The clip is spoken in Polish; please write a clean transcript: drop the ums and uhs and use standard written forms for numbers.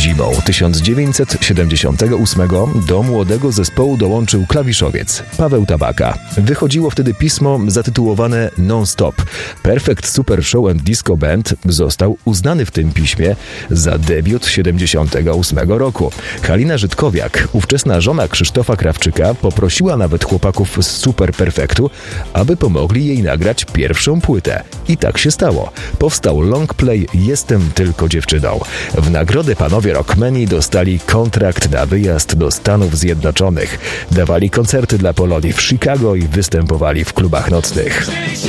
Zimą 1978 do młodego zespołu dołączył klawiszowiec Paweł Tabaka. Wychodziło wtedy pismo zatytułowane Non-Stop. Perfect Super Show and Disco Band został uznany w tym piśmie za debiut 78 roku. Halina Żydkowiak, ówczesna żona Krzysztofa Krawczyka, poprosiła nawet chłopaków z Super Perfektu, aby pomogli jej nagrać pierwszą płytę. I tak się stało. Powstał longplay Jestem tylko dziewczyną. W nagrodę panowie rockmeni dostali kontrakt na wyjazd do Stanów Zjednoczonych. Dawali koncerty dla Polonii w Chicago i występowali w klubach nocnych.